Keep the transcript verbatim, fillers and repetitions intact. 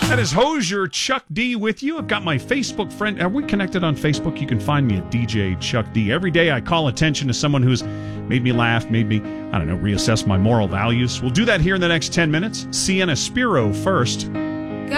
That is Hozier Chuck D with you. I've got my Facebook friend. Are we connected on Facebook? You can find me at D J Chuck D. Every day I call attention to someone who's made me laugh, made me, I don't know, reassess my moral values. We'll do that here in the next ten minutes. Sienna Spiro first.